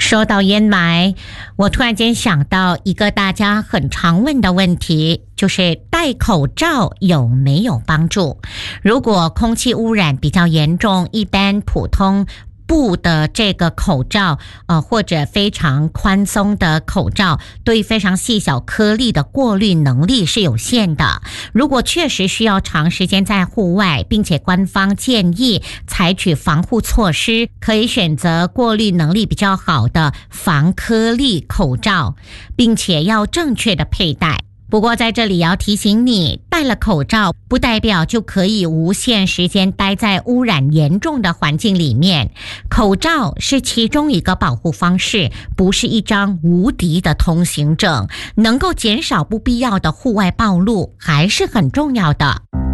说到烟霾，我突然间想到一个大家很常问的问题，就是戴口罩有没有帮助？如果空气污染比较严重，一般普通布的这个口罩或者非常宽松的口罩，对非常细小颗粒的过滤能力是有限的。如果确实需要长时间在户外，并且官方建议采取防护措施，可以选择过滤能力比较好的防颗粒口罩，并且要正确的佩戴。不过在这里要提醒你，戴了口罩不代表就可以无限时间待在污染严重的环境里面。口罩是其中一个保护方式，不是一张无敌的通行证，能够减少不必要的户外暴露还是很重要的。